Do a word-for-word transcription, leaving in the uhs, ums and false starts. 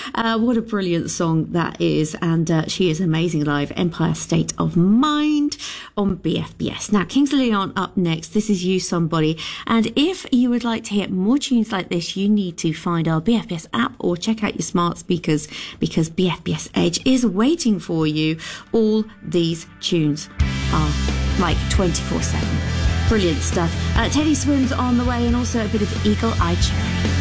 Uh, what a brilliant song that is. And uh, she is amazing live. Empire State of Mind on B F B S. Now, Kings of Leon up next. This is You Somebody. And if you would like to hear more tunes like this, you need to find our B F B S app or check out your smart speakers, because B F B S Edge is waiting for you. All these tunes are like twenty-four seven. Brilliant stuff. Uh, Teddy Swims on the way, and also a bit of Eagle Eye Cherry.